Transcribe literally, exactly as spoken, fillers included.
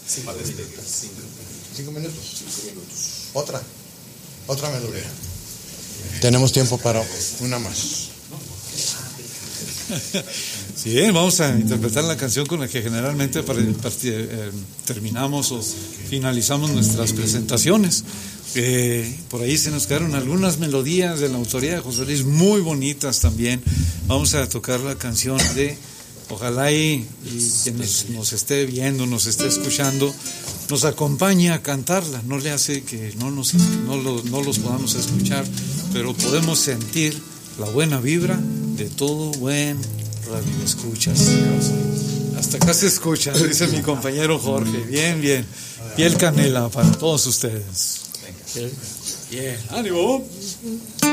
Cinco minutos. Cinco minutos. Cinco minutos. Otra. Otra melodía. Tenemos tiempo para una más. Sí, vamos a interpretar la canción con la que generalmente para, para, eh, terminamos o finalizamos nuestras presentaciones. Eh, por ahí se nos quedaron algunas melodías de la autoría de José Luis muy bonitas también. Vamos a tocar la canción de ojalá y, y quien nos, nos esté viendo, nos esté escuchando, nos acompañe a cantarla. No le hace que no, nos, no, lo, no los podamos escuchar, pero podemos sentir la buena vibra de todo buen radio escuchas. Hasta acá se escucha, dice mi compañero Jorge. Bien, bien. Piel canela para todos ustedes. Bien, ánimo.